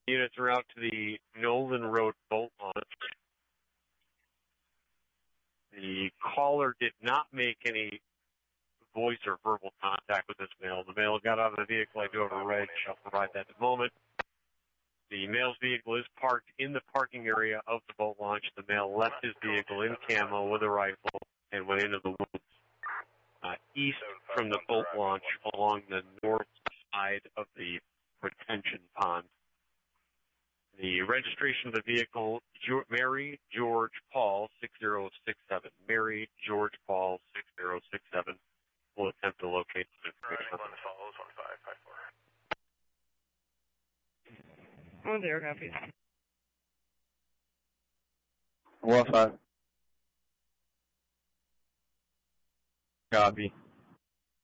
Units are out to the Nolan Road boat launch. The caller did not make any voice or verbal contact with this male. The male got out of the vehicle. I do have a reg. I'll provide that in a moment. The male's vehicle is parked in the parking area of the boat launch. The male left his vehicle in camo with a rifle and went into the woods east from the boat launch along the north side of the retention pond. The registration of the vehicle, Mary George Paul 6067. Mary George Paul 6067. We'll attempt to locate the information. Follows 1554. Oh, there, copy. 1-5. Copy.